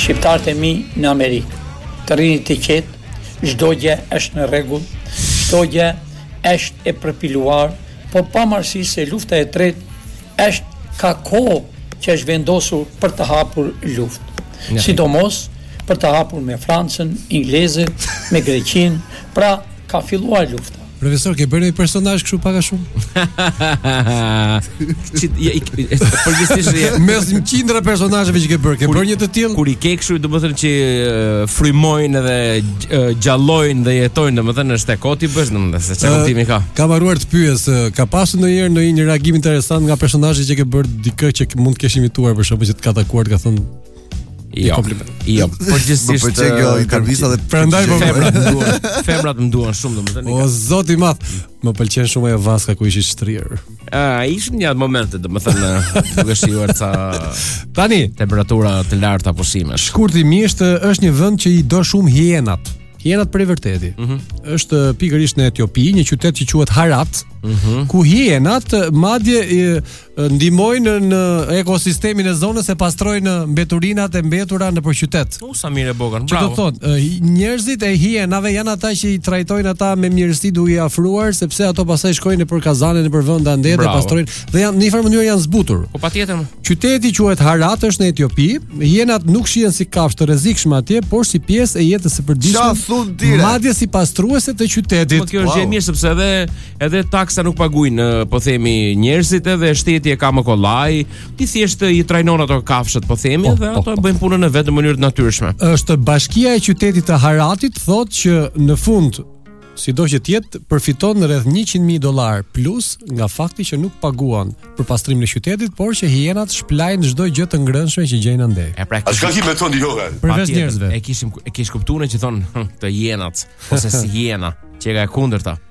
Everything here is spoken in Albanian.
shqiptarët e mi në Amerikë. Të rini të qetë, çdo gjë është në rregull, çdo gjë është e përpiluar, po pavarësisht se lufta e tretë ka kohë që është vendosur për të hapur luftë. Sidomos për të hapur me Francën, Inglezët, me Greqinë, pra ka filluar lufta. Profesor, ke bërë një personazh kështu pak a shumë? Mes qindra personazheve që ke bërë një të tillë? Kur I ke kështu, domethënë që frymojnë dhe gjallojnë dhe jetojnë, domethënë është e koti bësh, domethënë se çfarë kuptimi ka. Kam harruar të pyes, ka pasur ndonjëherë një reagim interesant nga personazhi që ke bërë dikë që mund të kesh imituar për shkak që të ka takuar, ka thënë Jo, përgjithsisht po kjo intervista dhe prandaj femrat më duan shumë domethënë. O zoti i madh, më pëlqen shumë ajo vaska ku ishi shtrirë. Ishim një momente domethënë duke shijuar ca tani temperatura të larta pushimesh. Shkurtimisht është një vend që I do shumë hienat. Hienat për e vërteti. Është pikërisht në Etiopi, një qytet që quhet Harat, ku hienat madje ndihmojnë në ekosistemin e zonës e pastrojnë mbeturinat e mbetura nëpër qytet. Sa mirë bogan, bravo. Çfarë do thotë? Njerëzit e hienave janë ata që I trajtojnë ata me mirësi duke I afruar, sepse ato pastaj shkojnë nëpër kazane, nëpër vende andete, pastrojnë dhe janë në një farë mënyrë janë zbutur. Po patjetër. Qyteti quhet Harat, është në Etiopi. Hienat nuk shihen si kafshë të rrezikshme atje, por si pjesë e jetës së përditshme, madje si pastruese të qytetit. Po kjo është gjë mirë sepse edhe taksa nuk paguajnë, po themi, njerëzit edhe shteti e ka më kollaj, ti thjesht I trajnon ato kafshët, po themi, dhe ato bëjnë punën e vet në mënyrë të natyrshme. Është bashkia e qytetit të Haratit thotë që në fund, sido që të jetë, përfiton rreth $100,000 plus nga fakti që nuk paguan për pastrimin e qytetit, por që hienat shplajnë çdo gjë të ngrënshme që gjejnë andej. A shka ki me thonë dihoga? Përveç njerëzve. E kish kuptuar që thonë të hienat ose si hiena, që ka e kundërta.